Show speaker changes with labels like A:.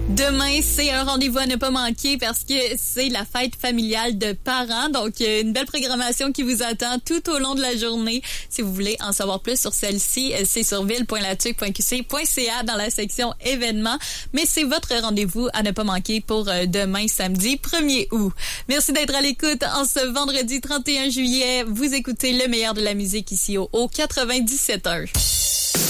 A: Demain, c'est un rendez-vous à ne pas manquer parce que c'est la fête familiale de parents. Donc, une belle programmation qui vous attend tout au long de la journée. Si vous voulez en savoir plus sur celle-ci, c'est sur ville.latuc.qc.ca dans la section événements. Mais c'est votre rendez-vous à ne pas manquer pour demain, samedi 1er août. Merci d'être à l'écoute en ce vendredi 31 juillet. Vous écoutez le meilleur de la musique ici au 97.1.